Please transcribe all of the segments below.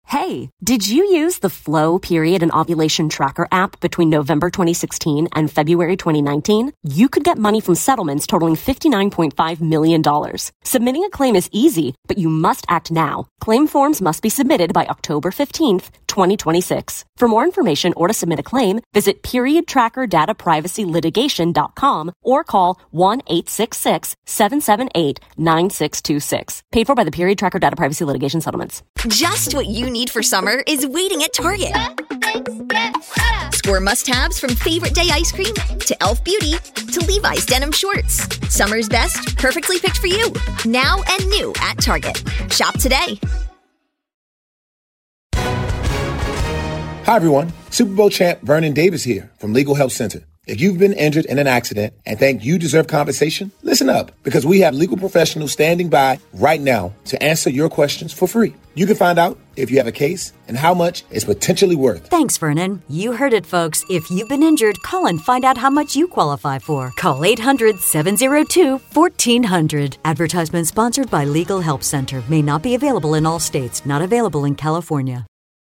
Hey, did you use the Flow period and ovulation tracker app between November 2016 and February 2019? You could get money from settlements totaling $59.5 million. Submitting a claim is easy, but you must act now. Claim forms must be submitted by October 15th, 2026. For more information or to submit a claim, visit periodtrackerdataprivacylitigation.com or call 1-866-778-9626. Paid for by the Period Tracker Data Privacy Litigation Settlements. Just what you need for summer is waiting at Target. Score must-haves from favorite day ice cream to Elf Beauty to Levi's denim shorts. Summer's best, perfectly picked for you. Now and new at Target. Shop today. Hi, everyone. Super Bowl champ Vernon Davis here from Legal Help Center. If you've been injured in an accident and think you deserve compensation, listen up, because we have legal professionals standing by right now to answer your questions for free. You can find out if you have a case and how much it's potentially worth. Thanks, Vernon. You heard it, folks. If you've been injured, call and find out how much you qualify for. Call 800-702-1400. Advertisement sponsored by Legal Help Center. May not be available in all states. Not available in California.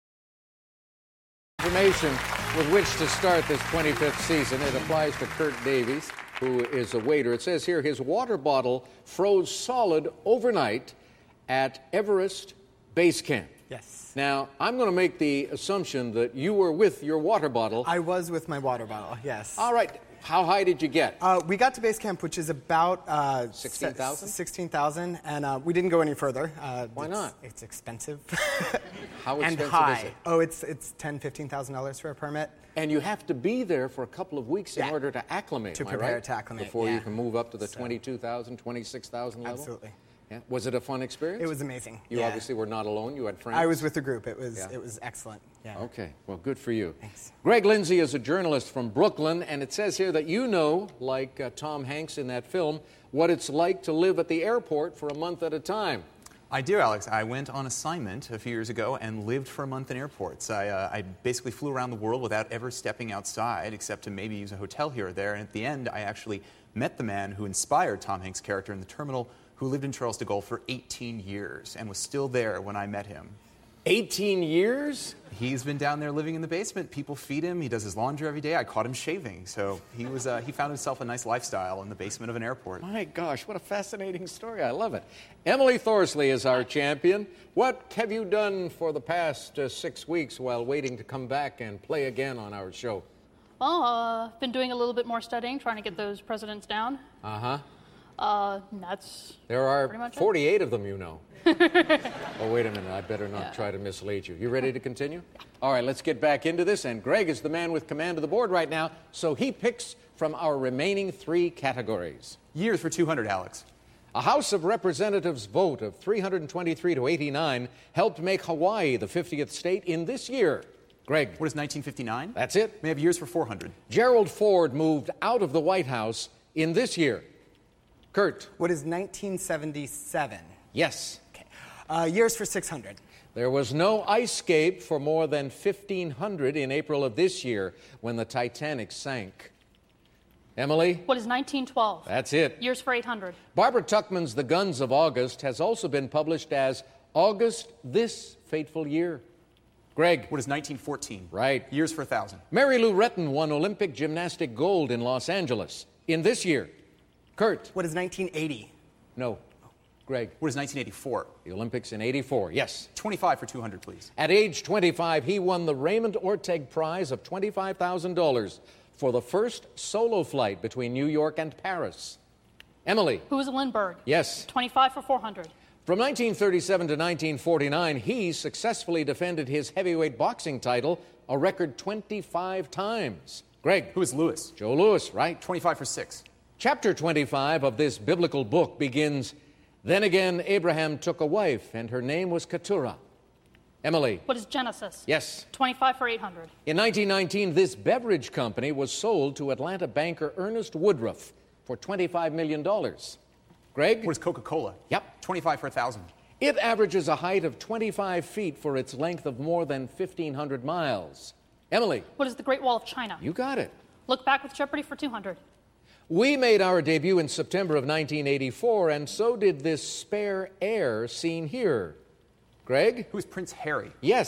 Information with which to start this 25th season. It applies to Kurt Davies, who is a waiter. It says here his water bottle froze solid overnight at Everest Base Camp. Yes. Now, I'm going to make the assumption that you were with your water bottle. I was with my water bottle, yes. All right. How high did you get? We got to base camp, which is about 16,000? 16,000, and we didn't go any further. Why not? It's expensive. How and expensive high. is it? Oh, it's $10,000-$15,000 for a permit. And you have to be there for a couple of weeks in order to acclimate, to am I prepare right? to acclimate, Before you can move up to the 22,000, 26,000 level? Absolutely. Yeah. Was it a fun experience? It was amazing. You obviously were not alone. You had friends. I was with a group. It was excellent. Yeah. Okay. Well, good for you. Thanks. Greg Lindsay is a journalist from Brooklyn, and it says here that you know, like Tom Hanks in that film, what it's like to live at the airport for a month at a time. I do, Alex. I went on assignment a few years ago and lived for a month in airports. I basically flew around the world without ever stepping outside, except to maybe use a hotel here or there. And at the end, I actually met the man who inspired Tom Hanks' character in the terminal, who lived in Charles de Gaulle for 18 years and was still there when I met him. 18 years? He's been down there living in the basement. People feed him. He does his laundry every day. I caught him shaving. So he found himself a nice lifestyle in the basement of an airport. My gosh, what a fascinating story. I love it. Emily Thorsley is our champion. What have you done for the past 6 weeks while waiting to come back and play again on our show? Well, I've been doing a little bit more studying, trying to get those presidents down. Uh-huh. That's There are pretty much 48 of them, you know. Oh, wait a minute. I better not try to mislead you. You ready to continue? All right, let's get back into this. And Greg is the man with command of the board right now, so he picks from our remaining 3 categories. Years for 200, Alex. A House of Representatives vote of 323 to 89 helped make Hawaii the 50th state in this year. Greg. What is 1959? That's it. May have years for 400. Gerald Ford moved out of the White House in this year. Kurt. What is 1977? Yes. Okay. Years for 600. There was no ice skate for more than 1,500 in April of this year when the Titanic sank. Emily? What is 1912? That's it. Years for 800. Barbara Tuchman's The Guns of August has also been published as August This Fateful Year. Greg? What is 1914? Right. Years for 1,000. Mary Lou Retton won Olympic gymnastic gold in Los Angeles in this year. Kurt? What is 1980? No. Greg? What is 1984? The Olympics in 84, yes. 25 for 200, please. At age 25, he won the Raymond Orteg Prize of $25,000 for the first solo flight between New York and Paris. Emily? Who is Lindbergh? Yes. 25 for 400. From 1937 to 1949, he successfully defended his heavyweight boxing title a record 25 times. Greg? Who is Lewis? Joe Louis, right? 25 for 6. Chapter 25 of this biblical book begins, "Then again Abraham took a wife, and her name was Keturah." Emily? What is Genesis? Yes. 25 for 800. In 1919, this beverage company was sold to Atlanta banker Ernest Woodruff for $25 million. Greg? What is Coca-Cola? Yep. 25 for 1,000. It averages a height of 25 feet for its length of more than 1,500 miles. Emily? What is the Great Wall of China? You got it. Look back with Jeopardy for 200. We made our debut in September of 1984, and so did this spare heir seen here. Greg? Who is Prince Harry? Yes.